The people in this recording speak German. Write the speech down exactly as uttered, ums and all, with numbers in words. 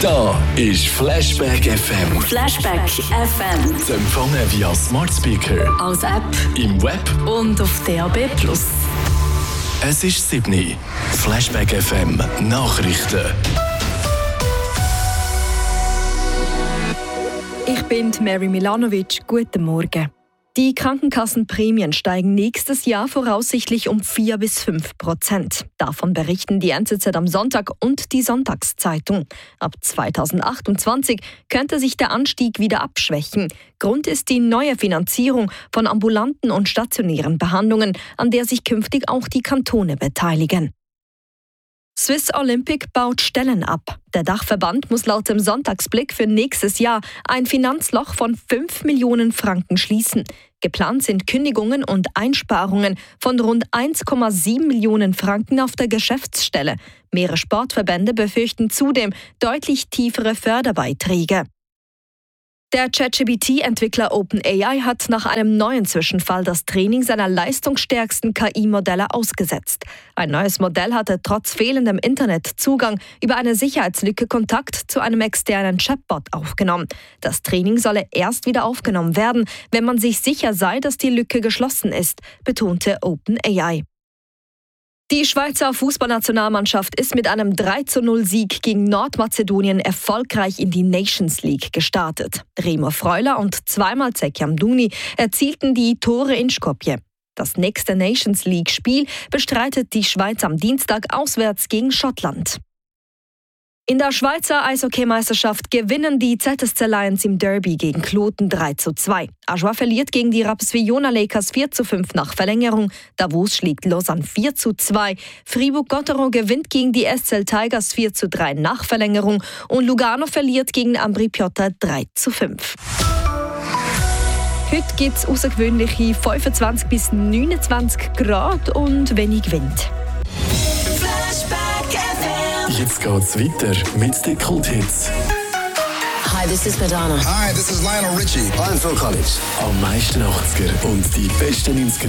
Da ist Flashback F M. Flashback F M. Zu empfangen via Smart Speaker, als App im Web und auf D A B plus. Es ist sieben Uhr. Flashback F M Nachrichten. Ich bin Mary Milanovic. Guten Morgen. Die Krankenkassenprämien steigen nächstes Jahr voraussichtlich um vier bis fünf Prozent. Davon berichten die N Z Z am Sonntag und die Sonntagszeitung. Ab zweitausendachtundzwanzig könnte sich der Anstieg wieder abschwächen. Grund ist die neue Finanzierung von ambulanten und stationären Behandlungen, an der sich künftig auch die Kantone beteiligen. Swiss Olympic baut Stellen ab. Der Dachverband muss laut dem Sonntagsblick für nächstes Jahr ein Finanzloch von fünf Millionen Franken schließen. Geplant sind Kündigungen und Einsparungen von rund eins Komma sieben Millionen Franken auf der Geschäftsstelle. Mehrere Sportverbände befürchten zudem deutlich tiefere Förderbeiträge. Der ChatGPT-Entwickler OpenAI hat nach einem neuen Zwischenfall das Training seiner leistungsstärksten K I-Modelle ausgesetzt. Ein neues Modell hatte trotz fehlendem Internetzugang über eine Sicherheitslücke Kontakt zu einem externen Chatbot aufgenommen. Das Training solle erst wieder aufgenommen werden, wenn man sich sicher sei, dass die Lücke geschlossen ist, betonte OpenAI. Die Schweizer Fußballnationalmannschaft ist mit einem drei zu null Sieg gegen Nordmazedonien erfolgreich in die Nations League gestartet. Remo Freuler und zweimal Zeki Amdouni erzielten die Tore in Skopje. Das nächste Nations League-Spiel bestreitet die Schweiz am Dienstag auswärts gegen Schottland. In der Schweizer Eishockeymeisterschaft gewinnen die Z S C Lions im Derby gegen Kloten drei zu zwei. Ajoie verliert gegen die Rapperswil-Jona Lakers vier zu fünf nach Verlängerung. Davos schlägt Lausanne vier zu zwei. Fribourg-Gotteron gewinnt gegen die S C L Tigers vier zu drei nach Verlängerung. Und Lugano verliert gegen Ambri Piotta drei zu fünf. Heute gibt es außergewöhnliche fünfundzwanzig bis neunundzwanzig Grad und wenig Wind. Jetzt geht's weiter mit den Kulthits. Hi, this is Madonna. Hi, this is Lionel Richie. I'm Phil Collins. Am meisten achtziger und die besten neunziger